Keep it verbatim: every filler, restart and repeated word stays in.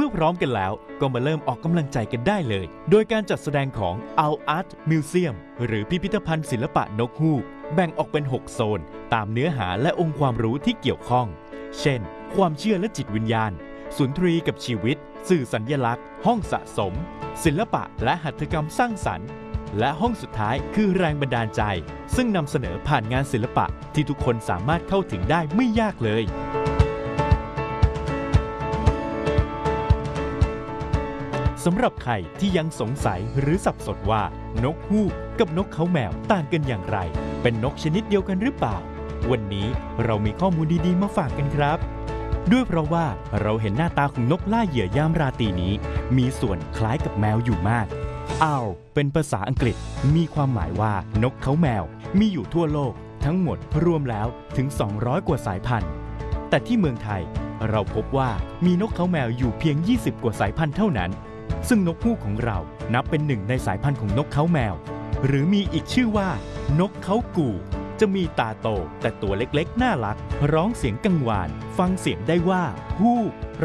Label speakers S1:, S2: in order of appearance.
S1: อพร้อมกันแล้วก็มาเริ่มออกกำลังใจกันได้เลยโดยการจัดแสดงของ Owl Art Museum หรือพิพิธภัณฑ์ศิลปะนกฮูกแบ่งออกเป็นหกโซนตามเนื้อหาและองค์ความรู้ที่เกี่ยวข้องเช่นความเชื่อและจิตวิญญาณสุนทรีกับชีวิตสื่อสัญลักษณ์ห้องสะสมศิลปะและหัตถกรรมสร้างสรรค์และห้องสุดท้ายคือแรงบันดาลใจซึ่งนำเสนอผ่านงานศิลปะที่ทุกคนสามารถเข้าถึงได้ไม่ยากเลยสำหรับใครที่ยังสงสัยหรือสับสนว่านกฮูกกับนกเขาแมวต่างกันอย่างไรเป็นนกชนิดเดียวกันหรือเปล่าวันนี้เรามีข้อมูลดีๆมาฝากกันครับด้วยเพราะว่าเราเห็นหน้าตาของนกล่าเหยื่อยามราตรีนี้มีส่วนคล้ายกับแมวอยู่มาก Owl เป็นภาษาอังกฤษมีความหมายว่านกเขาแมวมีอยู่ทั่วโลกทั้งหมดรวมแล้วถึงสองร้อยกว่าสายพันธุ์แต่ที่เมืองไทยเราพบว่ามีนกเขาแมวอยู่เพียงยี่สิบกว่าสายพันธุ์เท่านั้นซึ่งนกฮูกของเรานับเป็นหนึ่งในสายพันธุ์ของนกเขาแมวหรือมีอีกชื่อว่านกเขากู่จะมีตาโตแต่ตัวเล็กๆน่ารักร้องเสียงกังวานฟังเสียงได้ว่าฮูก